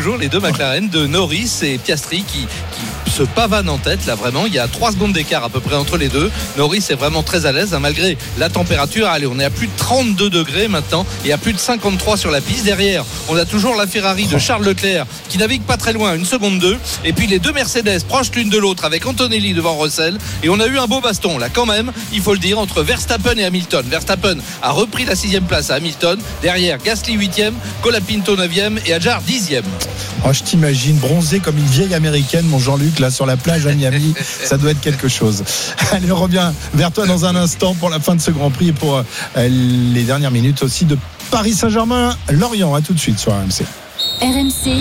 toujours les deux McLaren de Norris et Piastri qui se pavanent en tête là vraiment. Il y a 3 secondes d'écart à peu près entre les deux. Norris est vraiment très à l'aise malgré la température. Allez, on est à plus de 32 degrés maintenant et à plus de 53 sur la piste. Derrière, on a toujours la Ferrari de Charles Leclerc qui navigue pas très loin, 1 seconde 2. Et puis les deux Mercedes proches l'une de l'autre avec Antonelli devant Russell. Et on a eu un beau baston là quand même, il faut le dire, entre Verstappen et Hamilton. Verstappen a repris la 6e place à Hamilton. Derrière, Gasly 8e, Colapinto 9e et Hadjar 10e. Oh, je t'imagine bronzé comme une vieille américaine, mon Jean-Luc, là sur la plage à Miami. Ça doit être quelque chose. Allez, on revient vers toi dans un instant pour la fin de ce Grand Prix et pour les dernières minutes aussi de Paris Saint-Germain-Lorient. À tout de suite sur RMC. RMC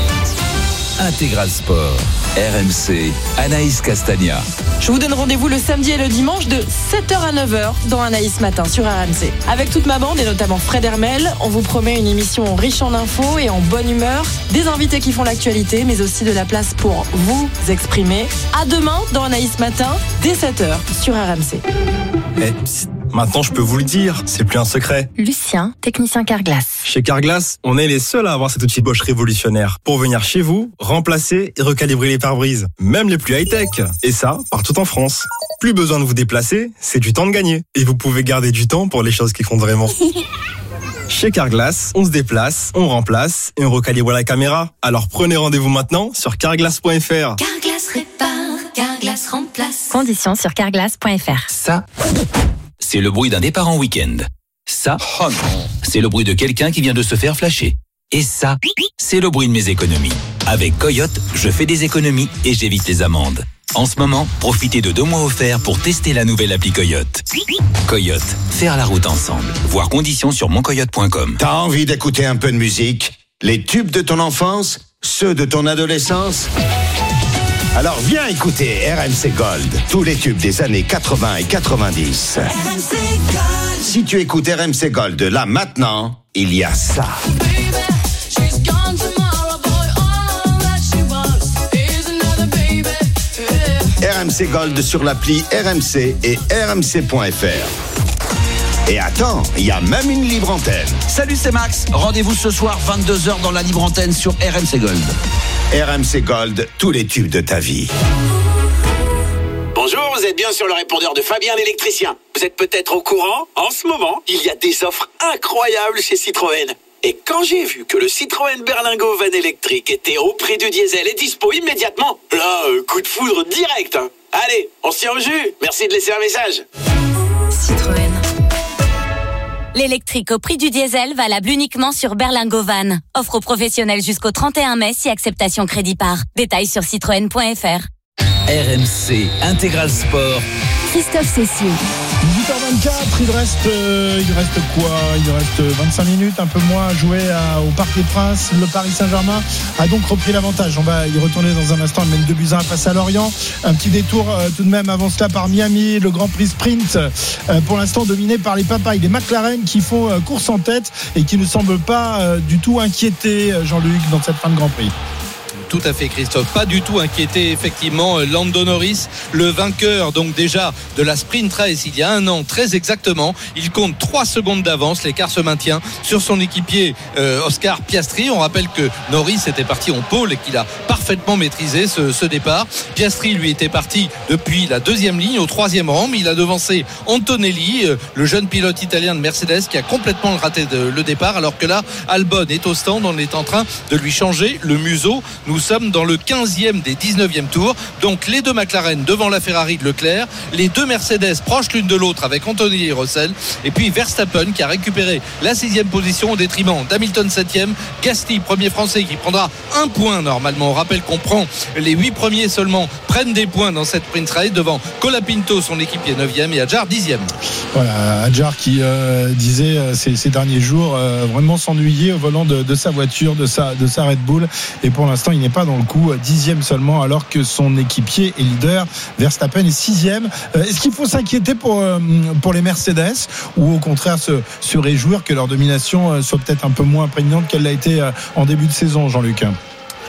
Intégral Sport. RMC, Anaïs Castagna. Je vous donne rendez-vous le samedi et le dimanche de 7h à 9h dans Anaïs Matin sur RMC. Avec toute ma bande et notamment Fred Hermel, on vous promet une émission riche en infos et en bonne humeur, des invités qui font l'actualité, mais aussi de la place pour vous exprimer. À demain dans Anaïs Matin, dès 7h sur RMC. Maintenant, je peux vous le dire, c'est plus un secret. Lucien, technicien Carglass. Chez Carglass, on est les seuls à avoir cet outil Bosch révolutionnaire pour venir chez vous, remplacer et recalibrer les pare-brises, même les plus high-tech. Et ça, partout en France. Plus besoin de vous déplacer, c'est du temps de gagner. Et vous pouvez garder du temps pour les choses qui comptent vraiment. Chez Carglass, on se déplace, on remplace et on recalibre la caméra. Alors prenez rendez-vous maintenant sur carglass.fr. Carglass répare, Carglass remplace. Conditions sur carglass.fr. Ça, c'est le bruit d'un départ en week-end. Ça, c'est le bruit de quelqu'un qui vient de se faire flasher. Et ça, c'est le bruit de mes économies. Avec Coyote, je fais des économies et j'évite les amendes. En ce moment, profitez de 2 mois offerts pour tester la nouvelle appli Coyote. Coyote, faire la route ensemble. Voir conditions sur moncoyote.com. T'as envie d'écouter un peu de musique? Les tubes de ton enfance? Ceux de ton adolescence? Alors viens écouter RMC Gold, tous les tubes des années 80 et 90. RMC Gold. Si tu écoutes RMC Gold là maintenant, il y a ça. RMC Gold sur l'appli RMC et rmc.fr. Et attends, il y a même une libre antenne. Salut, c'est Max. Rendez-vous ce soir 22h dans la libre antenne sur RMC Gold. RMC Gold, tous les tubes de ta vie. Bonjour, vous êtes bien sur le répondeur de Fabien l'électricien. Vous êtes peut-être au courant, en ce moment, il y a des offres incroyables chez Citroën. Et quand j'ai vu que le Citroën Berlingo Van électrique était au prix du diesel et dispo immédiatement, là, coup de foudre direct. Allez, on se tient au jus. Merci de laisser un message. Citroën. L'électrique au prix du diesel, valable uniquement sur Berlingo Van. Offre aux professionnels jusqu'au 31 mai si acceptation crédit par. Détails sur citroën.fr. RMC, Intégral Sport. Christophe Cessieux. 18h24, il reste quoi? Il reste 25 minutes, un peu moins à jouer au Parc des Princes. Le Paris Saint-Germain a donc repris l'avantage. On va y retourner dans un instant. Elle mène 2-1 face à Lorient. Un petit détour tout de même avant cela par Miami. Le Grand Prix Sprint pour l'instant dominé par les papayes, les McLaren qui font course en tête et qui ne semblent pas du tout inquiétés, Jean-Luc, dans cette fin de Grand Prix. Tout à fait, Christophe, pas du tout inquiété effectivement. Lando Norris, le vainqueur donc déjà de la Sprint Race il y a 1 an très exactement, il compte 3 secondes d'avance. L'écart se maintient sur son équipier Oscar Piastri. On rappelle que Norris était parti en pole et qu'il a parfaitement maîtrisé ce départ. Piastri lui était parti depuis la 2e ligne au 3e rang, mais il a devancé Antonelli, le jeune pilote italien de Mercedes qui a complètement raté le départ, alors que là Albon est au stand, on est en train de lui changer le museau. Nous sommes dans le 15e des 19e tours. Donc les deux McLaren devant la Ferrari de Leclerc, les deux Mercedes proches l'une de l'autre avec Antonelli et Russell, et puis Verstappen qui a récupéré la 6e position au détriment d'Hamilton 7e. Gasly, premier français, qui prendra 1 point normalement. On rappelle qu'on prend les 8 premiers seulement prennent des points dans cette sprint race devant Colapinto, son équipier 9e, et Hadjar 10e. Voilà, Hadjar qui disait ces derniers jours vraiment s'ennuyer au volant de sa voiture, de sa Red Bull, et pour l'instant il n'est pas dans le coup, 10e seulement, alors que son équipier est leader. Verstappen est 6e. Est-ce qu'il faut s'inquiéter pour les Mercedes, ou au contraire se réjouir que leur domination soit peut-être un peu moins prégnante qu'elle l'a été en début de saison, Jean-Luc?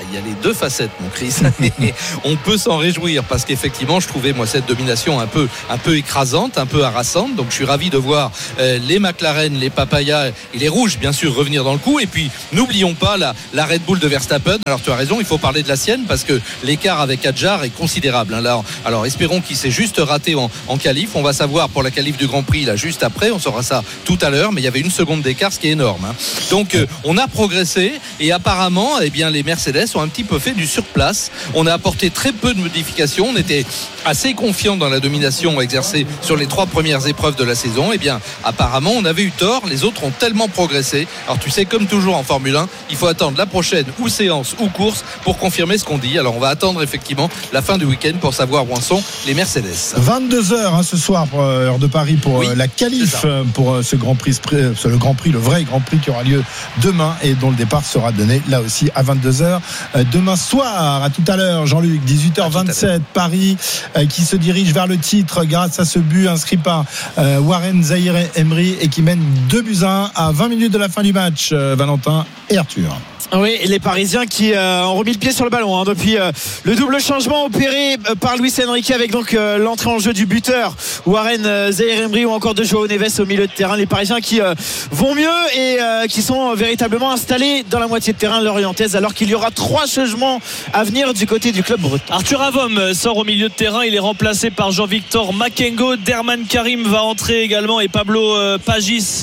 il y a les deux facettes, mon Chris. On peut s'en réjouir parce qu'effectivement, je trouvais moi cette domination un peu écrasante, un peu harassante. Donc, je suis ravi de voir les McLaren, les Papaya et les rouges, bien sûr, revenir dans le coup. Et puis, n'oublions pas la Red Bull de Verstappen. Alors, tu as raison, il faut parler de la sienne parce que l'écart avec Adjar est considérable. Alors, espérons qu'il s'est juste raté en qualif. On va savoir pour la qualif du Grand Prix là juste après. On saura ça tout à l'heure. Mais il y avait 1 seconde d'écart, ce qui est énorme. Donc, on a progressé et apparemment, eh bien, les Mercedes ont un petit peu fait du surplace. On a apporté très peu de modifications. On était assez confiant dans la domination exercée sur les 3 premières épreuves de la saison. Eh bien, apparemment, on avait eu tort. Les autres ont tellement progressé. Alors, tu sais, comme toujours en Formule 1, il faut attendre la prochaine ou séance ou course pour confirmer ce qu'on dit. Alors, on va attendre effectivement la fin du week-end pour savoir où en sont les Mercedes. 22h ce soir, heure de Paris, pour la qualif pour ce Grand Prix, le vrai Grand Prix qui aura lieu demain et dont le départ sera donné là aussi à 22h demain soir. À tout à l'heure, Jean-Luc. 18h27, Paris qui se dirige vers le titre grâce à ce but inscrit par Warren Zaïre-Emery et qui mène 2-1 à 20 minutes de la fin du match. Valentin et Arthur. Oui, les Parisiens qui ont remis le pied sur le ballon depuis le double changement opéré par Luis Enrique avec donc l'entrée en jeu du buteur Warren Zaïre-Emery ou encore de João Neves au milieu de terrain. Les Parisiens qui vont mieux et qui sont véritablement installés dans la moitié de terrain lorientaise alors qu'il y aura 3 changements à venir du côté du club breton. Arthur Avom sort au milieu de terrain, il est remplacé par Jean-Victor Makengo. Derman Karim va entrer également et Pablo Pagis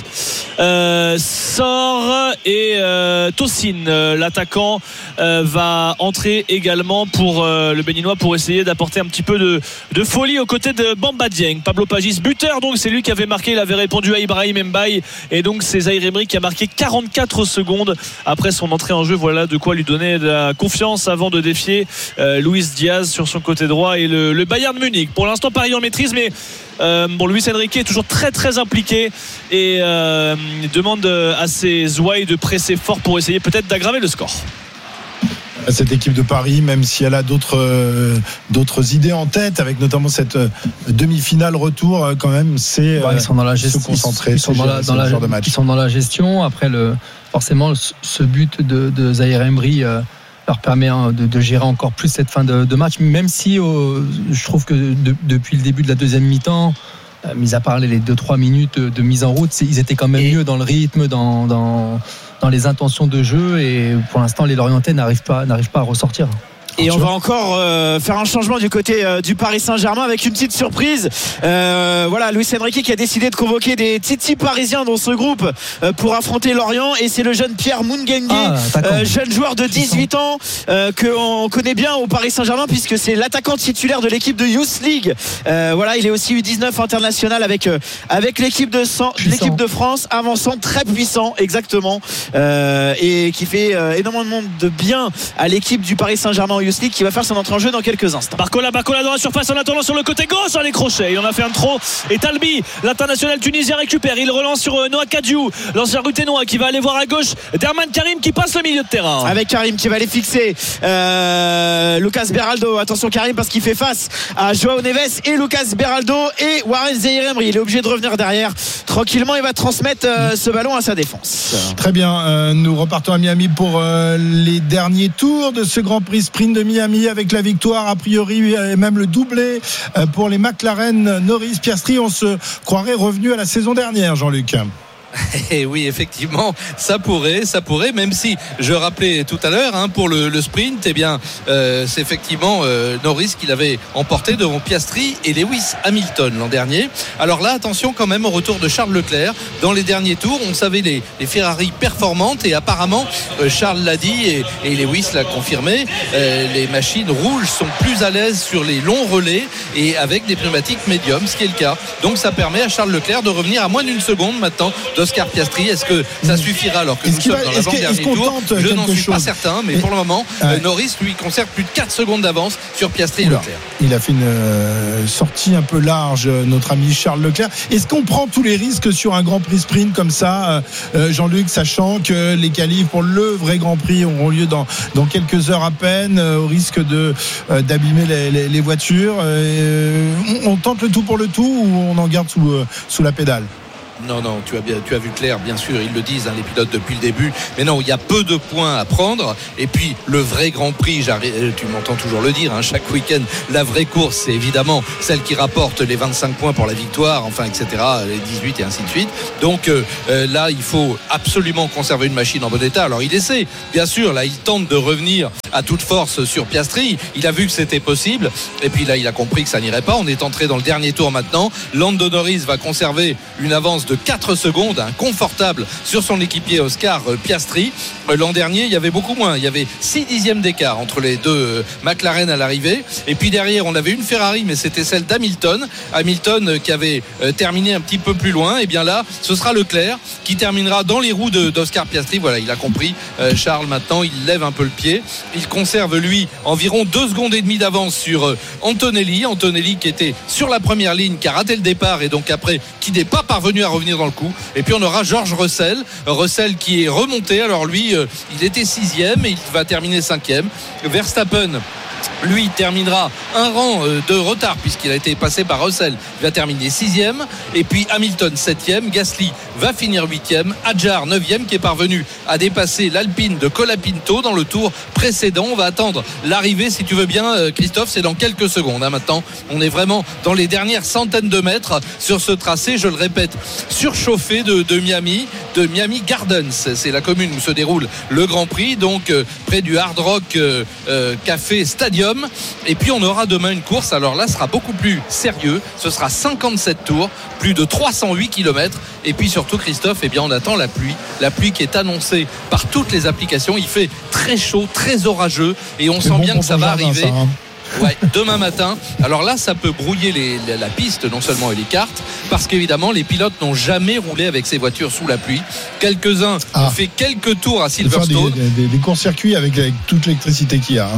sort et Tosin, l'attaquant, va entrer également pour le Béninois pour essayer d'apporter un petit peu de folie aux côtés de Bamba Dieng. Pablo Pagis, buteur, donc c'est lui qui avait marqué, il avait répondu à Ibrahim Mbaye et donc c'est Zaïre-Emery qui a marqué 44 secondes après son entrée en jeu. Voilà de quoi lui donner de la confiance avant de défier Luis Diaz sur son côté droit et le Bayern Munich. Pour l'instant, Paris en maîtrise, mais Luis Enrique est toujours très très impliqué et demande à ses ouailles de presser fort pour essayer peut-être d'aggraver le score. Cette équipe de Paris, même si elle a d'autres idées en tête, avec notamment cette demi-finale retour, quand même, c'est ils sont dans la gestion, se concentrer, ils sont dans la gestion. Après, forcément, ce but de Zaïre-Emery leur permet de gérer encore plus cette fin de match, même si je trouve que depuis le début de la deuxième mi-temps, mis à part les 2-3 minutes de mise en route, ils étaient quand même mieux dans le rythme, dans les intentions de jeu, et pour l'instant les Lorientais n'arrivent pas à ressortir. Et on va encore faire un changement du côté du Paris Saint-Germain avec une petite surprise. Voilà, Luis Enrique qui a décidé de convoquer des titis parisiens dans ce groupe pour affronter Lorient, et c'est le jeune Pierre Moungengue, jeune joueur de 18 ans qu'on connaît bien au Paris Saint-Germain puisque c'est l'attaquant titulaire de l'équipe de Youth League. Voilà, il est aussi U19 international avec l'équipe de France, avançant très puissant, exactement, et qui fait énormément de bien à l'équipe du Paris Saint-Germain Youth League, qui va faire son entrée en jeu dans quelques instants. Barcola dans la surface en attendant sur le côté gauche, les crochets, il en a fait un trop, et Talbi, l'international tunisien, récupère, il relance sur Noah Kadiou, l'ancien ruténois qui va aller voir à gauche Derman Karim qui passe le milieu de terrain avec Karim qui va aller fixer Lucas Beraldo. Attention Karim, parce qu'il fait face à João Neves et Lucas Beraldo et Warren Zaïre-Emery. Il est obligé de revenir derrière tranquillement, il va transmettre ce ballon à sa défense. Très bien, nous repartons à Miami pour les derniers tours de ce Grand Prix Sprint de Miami, avec la victoire a priori et même le doublé pour les McLaren. Norris, Piastri, on se croirait revenu à la saison dernière, Jean-Luc. Et oui, effectivement, ça pourrait, même si je rappelais tout à l'heure pour le sprint, eh bien, c'est effectivement Norris qui l'avait emporté devant Piastri et Lewis Hamilton l'an dernier. Alors là, attention quand même au retour de Charles Leclerc. Dans les derniers tours, on savait les Ferrari performantes, et apparemment, Charles l'a dit et Lewis l'a confirmé, les machines rouges sont plus à l'aise sur les longs relais et avec des pneumatiques médiums, ce qui est le cas. Donc ça permet à Charles Leclerc de revenir à moins d'une seconde maintenant d'Oscar Piastri. Est-ce que ça suffira alors que nous sommes dans l'avant-dernier tour? Je n'en suis pas certain, mais pour le moment, Norris lui conserve plus de 4 secondes d'avance sur Piastri et Leclerc. Il a fait une sortie un peu large, notre ami Charles Leclerc. Est-ce qu'on prend tous les risques sur un Grand Prix sprint comme ça, Jean-Luc, sachant que les qualifs pour le vrai Grand Prix auront lieu dans quelques heures à peine, au risque d'abîmer les voitures? On tente le tout pour le tout, ou on en garde sous la pédale? Non, tu as vu clair, bien sûr, ils le disent, les pilotes depuis le début. Mais non, il y a peu de points à prendre. Et puis, le vrai Grand Prix, tu m'entends toujours le dire, chaque week-end, la vraie course, c'est évidemment celle qui rapporte les 25 points pour la victoire, etc., les 18 et ainsi de suite. Donc là, il faut absolument conserver une machine en bon état. Alors, il essaie, bien sûr, là, il tente de revenir à toute force sur Piastri. Il a vu que c'était possible. Et puis là, il a compris que ça n'irait pas. On est entré dans le dernier tour maintenant. Lando Norris va conserver une avance de 4 secondes, confortable sur son équipier Oscar Piastri. L'an dernier, il y avait beaucoup moins. Il y avait 6 dixièmes d'écart entre les deux McLaren à l'arrivée. Et puis derrière, on avait une Ferrari, mais c'était celle d'Hamilton. Hamilton qui avait terminé un petit peu plus loin. Et bien là, ce sera Leclerc qui terminera dans les roues d'Oscar Piastri. Voilà, il a compris. Charles, maintenant, il lève un peu le pied. Il conserve, lui, environ 2 secondes et demie d'avance sur Antonelli. Antonelli qui était sur la première ligne, qui a raté le départ et donc après, qui n'est pas parvenu à revenir dans le coup. Et puis on aura George Russell qui est remonté. Alors lui, il était 6e et il va terminer 5e. Verstappen, lui, terminera un rang de retard puisqu'il a été passé par Russell. Il va terminer 6e. Et puis Hamilton 7e. Gasly va finir 8e. Hadjar 9e qui est parvenu à dépasser l'Alpine de Colapinto dans le tour précédent. On va attendre l'arrivée, si tu veux bien, Christophe. C'est dans quelques secondes. Maintenant, on est vraiment dans les dernières centaines de mètres sur ce tracé, je le répète, surchauffé de Miami Gardens. C'est la commune où se déroule le Grand Prix, donc près du Hard Rock Café Stadium. Et puis on aura demain une course, alors là ce sera beaucoup plus sérieux, ce sera 57 tours, plus de 308 km. Et puis surtout, Christophe, on attend la pluie qui est annoncée par toutes les applications. Il fait très chaud, très orageux et on sent bien que ça va arriver. Ouais, demain matin. Alors là, ça peut brouiller la piste, non seulement et les cartes, parce qu'évidemment, les pilotes n'ont jamais roulé avec ces voitures sous la pluie. Quelques-uns ont fait quelques tours à Silverstone. Des courts-circuits avec toute l'électricité qu'il y a.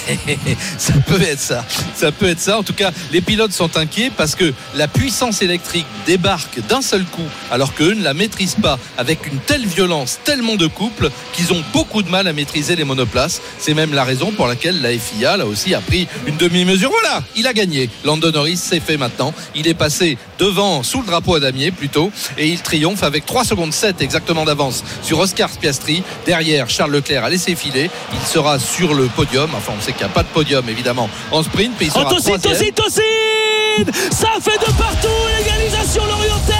Ça peut être ça. En tout cas, les pilotes sont inquiets parce que la puissance électrique débarque d'un seul coup, alors qu'eux ne la maîtrisent pas avec une telle violence, tellement de couple, qu'ils ont beaucoup de mal à maîtriser les monoplaces. C'est même la raison pour laquelle la FIA, là aussi, a pris une demi-mesure. Voilà, il a gagné. Lando Norris, c'est fait maintenant. Il est passé devant, sous le drapeau à damier plutôt, et il triomphe avec 3 secondes 7 exactement d'avance sur Oscar Piastri. Derrière, Charles Leclerc a laissé filer. Il sera sur le podium. Enfin, on sait qu'il n'y a pas de podium évidemment en sprint, mais il sera troisième. Tosin, ça fait de partout. Égalisation l'Oriental.